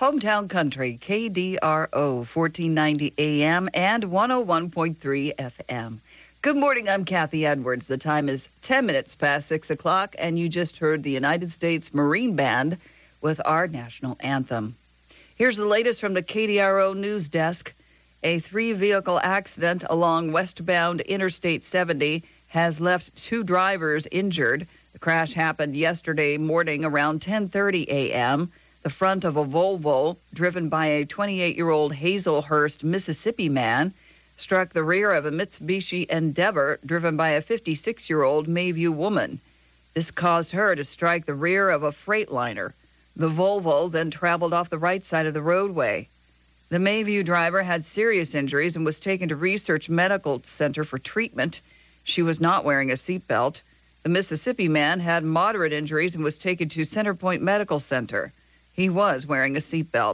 Hometown Country, KDRO, 1490 AM and 101.3 FM. Good morning, I'm Kathy Edwards. The time is 10 minutes past 6 o'clock, and you just heard the United States Marine Band with our national anthem. Here's the latest from the KDRO News Desk. A 3-vehicle accident along westbound Interstate 70 has left 2 drivers injured. The crash happened yesterday morning around 10:30 a.m. The front of a Volvo, driven by a 28-year-old Hazelhurst, Mississippi man, struck the rear of a Mitsubishi Endeavor, driven by a 56-year-old Mayview woman. This caused her to strike the rear of a Freightliner. The Volvo then traveled off the right side of the roadway. The Mayview driver had serious injuries and was taken to Research Medical Center for treatment. She was not wearing a seatbelt. The Mississippi man had moderate injuries and was taken to Centerpoint Medical Center. He was wearing a seatbelt.